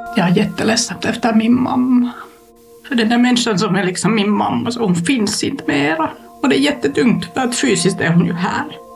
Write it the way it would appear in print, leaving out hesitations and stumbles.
Jag är jätteledsen efter min mamma. För den där människan som är liksom min mamma, så hon finns inte mera. Och det är jättetungt för att fysiskt är hon ju här.